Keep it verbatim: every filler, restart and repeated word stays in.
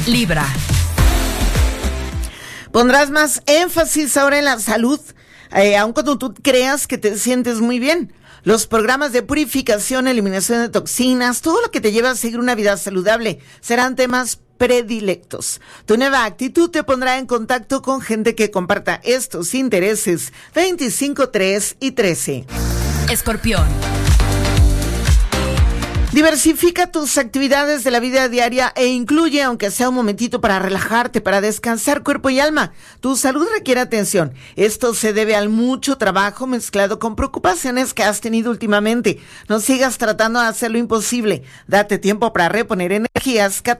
Libra. Pondrás más énfasis ahora en la salud, eh, aun cuando tú creas que te sientes muy bien. Los programas de purificación, eliminación de toxinas, todo lo que te lleva a seguir una vida saludable, serán temas predilectos. Tu nueva actitud te pondrá en contacto con gente que comparta estos intereses. veinticinco, tres y trece. Escorpión. Diversifica tus actividades de la vida diaria e incluye, aunque sea un momentito, para relajarte, para descansar cuerpo y alma. Tu salud requiere atención. Esto se debe al mucho trabajo mezclado con preocupaciones que has tenido últimamente. No sigas tratando de hacer lo imposible. Date tiempo para reponer energías.